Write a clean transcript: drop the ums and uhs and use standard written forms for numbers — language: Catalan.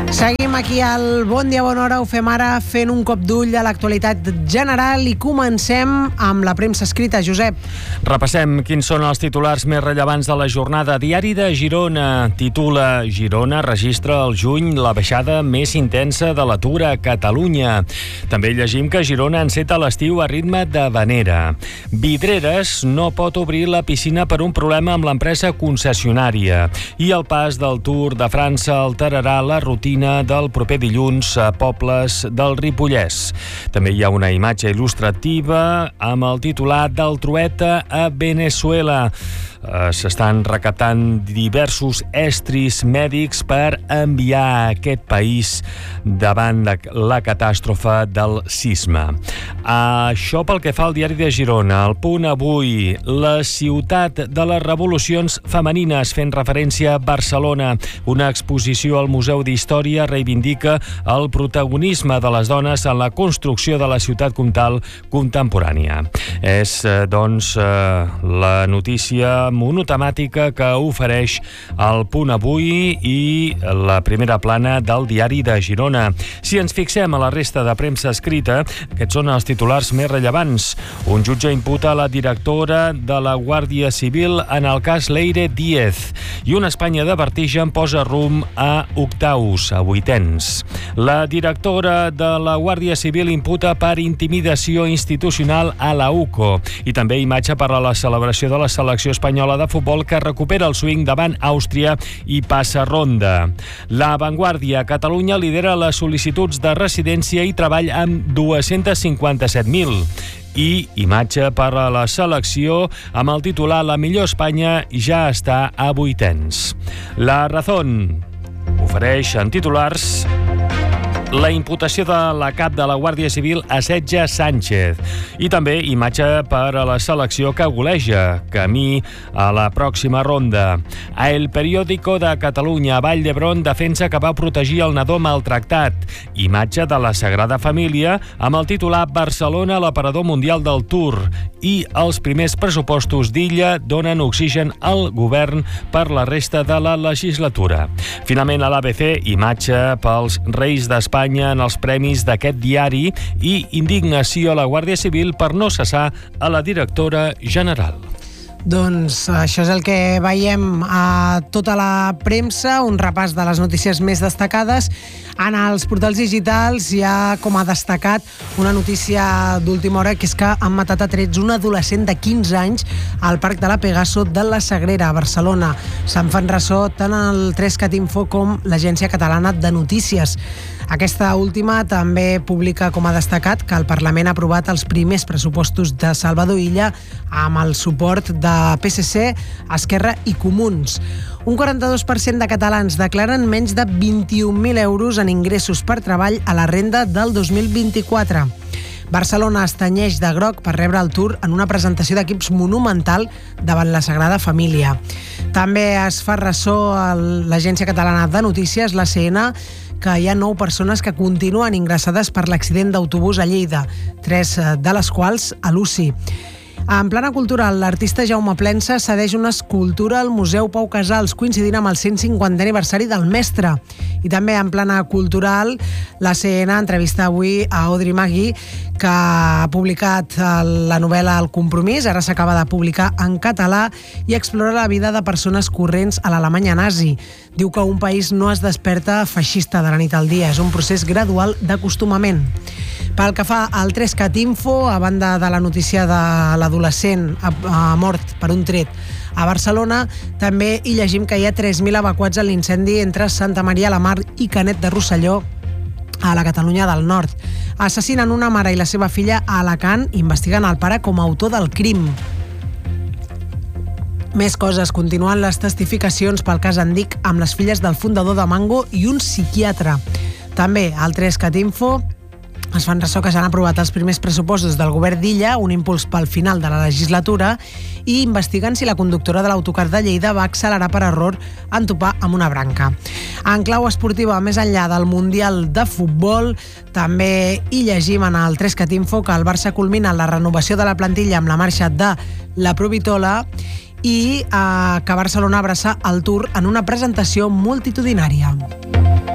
Seguim aquí al Bon Dia Bona Hora, ho fem ara fent un cop d'ull a l'actualitat general i comencem amb la premsa escrita. Josep. Repassem quins són els titulars més rellevants de la jornada. Diari de Girona titula: Girona registra al juny la baixada més intensa de l'atur a Catalunya. També llegim que Girona enceta l'estiu a ritme de vanera. Vidreres no pot obrir la piscina per un problema amb l'empresa concessionària. I el pas del Tour de França alterarà la rutina del proper dilluns a pobles del Ripollès. També hi ha una imatge il·lustrativa amb el titular del Trueta a Venezuela. S'estan recaptant diversos estris mèdics per enviar a aquest país davant de la catàstrofe del sisme. Això pel que fa al diari de Girona. El Punt avui: la ciutat de les revolucions femenines, fent referència a Barcelona. Una exposició al Museu d'Història reivindica el protagonisme de les dones en la construcció de la ciutat comtal contemporània. És, doncs, la notícia monotemàtica que ofereix el Punt avui i la primera plana del diari de Girona. Si ens fixem a la resta de premsa escrita, aquests són els titulars més rellevants. Un jutge imputa a la directora de la Guàrdia Civil en el cas Leire Díez i una Espanya de vertigen posa rumb a octaus, a vuitens. La directora de la Guàrdia Civil imputa per intimidació institucional a la UCO i també imatge per a la celebració de la selecció espanyola de futbol que recupera el swing davant Àustria i passa ronda. La Vanguardia: Catalunya lidera les sol·licituds de residència i treball amb 257.000. I imatge per a la selecció amb el titular: la millor Espanya ja està a vuitens. La Razón ofereix en titulars: la imputació de la cap de la Guàrdia Civil assetja Sánchez. I també imatge per a la selecció que goleja, camí a la pròxima ronda. A El Periódico de Catalunya: Vall d'Hebron defensa que va protegir el nadó maltractat. Imatge de la Sagrada Família amb el titular: Barcelona, l'aparador mundial del Tour. I els primers pressupostos d'Illa donen oxigen al govern per la resta de la legislatura. Finalment, a l'ABC, imatge pels Reis d'Espanya en els premis d'aquest diari i indignació a la Guàrdia Civil per no cessar a la directora general. Doncs això és el que veiem a tota la premsa, un repàs de les notícies més destacades. En els portals digitals hi ha com a destacat una notícia d'última hora, que és que han matat a trets un adolescent de 15 anys al Parc de la Pegaso de la Sagrera, a Barcelona. Se'n fan ressò tant el 3CAT-Info com l'Agència Catalana de Notícies. Aquesta última també publica com a destacat que el Parlament ha aprovat els primers pressupostos de Salvador Illa amb el suport de PSC, Esquerra i Comuns. Un 42% de catalans declaren menys de 21.000 euros en ingressos per treball a la renda del 2024. Barcelona es tenyeix de groc per rebre el Tour en una presentació d'equips monumental davant la Sagrada Família. També es fa ressò a l'Agència Catalana de Notícies, l'ACN, que hi ha 9 persones que continuen ingressades per l'accident d'autobús a Lleida, 3 de les quals a l'UCI. En plana cultural, l'artista Jaume Plensa cedeix una escultura al Museu Pau Casals, coincidint amb el 150è aniversari del mestre. I també en plana cultural, l'ACN entrevista avui a Audrey Magui, que ha publicat la novel·la El compromís, ara s'acaba de publicar en català, i explora la vida de persones corrents a l'Alemanya nazi. Diu que un país no es desperta feixista de la nit al dia, és un procés gradual d'acostumament. Pel que fa al 3CAT-Info, a banda de la notícia de l'adolescent mort per un tret a Barcelona, també hi llegim que hi ha 3.000 evacuats en l'incendi entre Santa Maria la Mar i Canet de Rosselló, a la Catalunya del Nord. Assassinen una mare i la seva filla a Alacant i investiguen el pare com a autor del crim. Més coses. Continuen les testificacions pel cas Andic amb les filles del fundador de Mango i un psiquiatre. També al 3CAT-Info es fan ressò que s'han aprovat els primers pressupostos del govern d'Illa, un impuls pel final de la legislatura, i investiguen si la conductora de l'autocar de Lleida va accelerar per error en topar amb una branca. En clau esportiva, més enllà del Mundial de Futbol, també hi llegim en el 3CAT-Info que el Barça culmina la renovació de la plantilla amb la marxa de la Provitola i que Barcelona abraça el Tour en una presentació multitudinària.